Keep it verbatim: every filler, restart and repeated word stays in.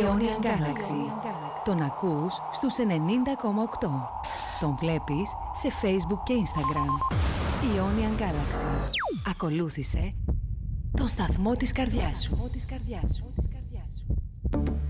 Ionian Galaxy. Τον ακούς στους ενενήντα κόμμα οκτώ. Τον βλέπεις σε Facebook και Instagram. Ionian Galaxy. Ακολούθησε τον σταθμό της καρδιάς σου.